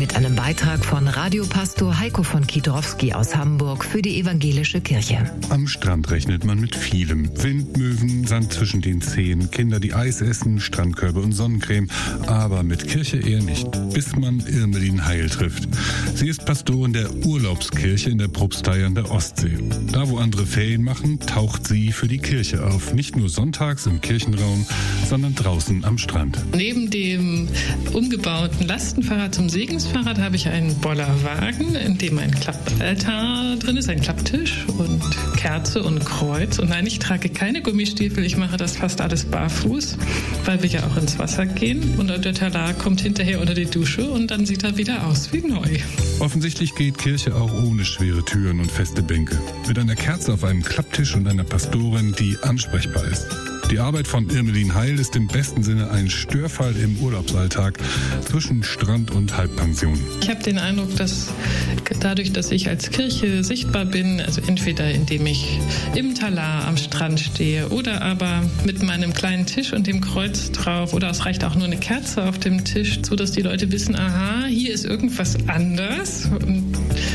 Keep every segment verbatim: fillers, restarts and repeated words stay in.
mit einem Beitrag von Radiopastor Heiko von Kiedrowski aus Hamburg für die Evangelische Kirche. Am Strand rechnet man mit vielem. Windmöwen, Sand zwischen den Zehen, Kinder, die Eis essen, Strandkörbe und Sonnencreme. Aber mit Kirche eher nicht, bis man Irmelin Heil trifft. Sie ist Pastorin der Urlaubskirche in der Propstei an der Ostsee. Da, wo andere Ferien machen, taucht sie für die Kirche auf. Nicht nur sonntags im Kirchenraum, sondern draußen am Strand. Neben dem umgebauten Lastenfahrrad zum Segensfahrrad habe ich einen Bollerwagen, in dem ein Klappaltar drin ist, ein Klapptisch und Kerze und Kreuz. Und nein, ich trage keine Gummistiefel, ich mache das fast alles barfuß, weil wir ja auch ins Wasser gehen. Und der Talar kommt hinterher unter die Dusche und dann sieht er wieder aus wie neu. Offensichtlich geht Kirche auch ohne schwere Türen und feste Bänke. Mit einer Kerze auf einem Klapptisch und einer Pastorin, die ansprechbar ist. Die Arbeit von Irmelin Heil ist im besten Sinne ein Störfall im Urlaubsalltag zwischen Strand und Halbpension. Ich habe den Eindruck, dass dadurch, dass ich als Kirche sichtbar bin, also entweder indem ich im Talar am Strand stehe oder aber mit meinem kleinen Tisch und dem Kreuz drauf oder es reicht auch nur eine Kerze auf dem Tisch, so dass die Leute wissen, aha, hier ist irgendwas anders. Und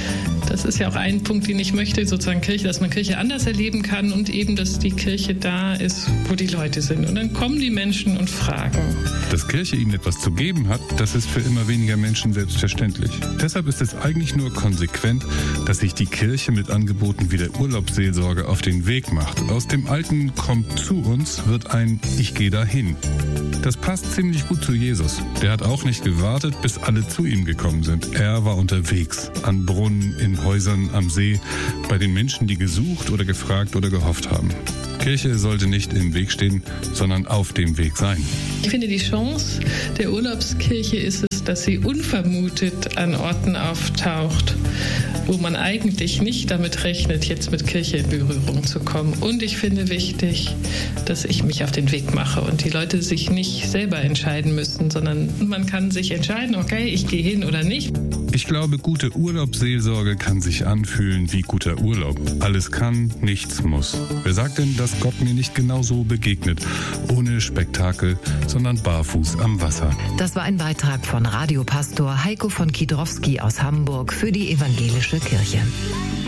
das ist ja auch ein Punkt, den ich möchte, sozusagen Kirche, dass man Kirche anders erleben kann und eben, dass die Kirche da ist, wo die Leute sind. Und dann kommen die Menschen und fragen. Dass Kirche ihnen etwas zu geben hat, das ist für immer weniger Menschen selbstverständlich. Deshalb ist es eigentlich nur konsequent, dass sich die Kirche mit Angeboten wie der Urlaubsseelsorge auf den Weg macht. Aus dem alten Kommt zu uns wird ein Ich gehe dahin. Das passt ziemlich gut zu Jesus. Der hat auch nicht gewartet, bis alle zu ihm gekommen sind. Er war unterwegs, an Brunnen, in Häusern, am See, bei den Menschen, die gesucht oder gefragt oder gehofft haben. Kirche sollte nicht im Weg stehen, sondern auf dem Weg sein. Ich finde, die Chance der Urlaubskirche ist es, dass sie unvermutet an Orten auftaucht, wo man eigentlich nicht damit rechnet, jetzt mit Kirche in Berührung zu kommen. Und ich finde wichtig, dass ich mich auf den Weg mache und die Leute sich nicht selber entscheiden müssen, sondern man kann sich entscheiden, okay, ich gehe hin oder nicht. Ich glaube, gute Urlaubsseelsorge kann sich anfühlen wie guter Urlaub. Alles kann, nichts muss. Wer sagt denn, dass Gott mir nicht genauso begegnet? Ohne Spektakel, sondern barfuß am Wasser. Das war ein Beitrag von Radiopastor Heiko von Kiedrowski aus Hamburg für die Evangelische Kirche.